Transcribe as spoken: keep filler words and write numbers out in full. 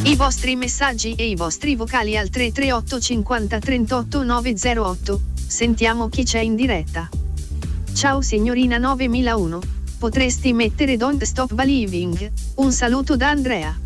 I vostri messaggi e i vostri vocali al tre tre otto cinquanta trentotto nove zero otto. Sentiamo chi c'è in diretta. Ciao signorina novemilauno. Potresti mettere Don't Stop Believing? Un saluto da Andrea.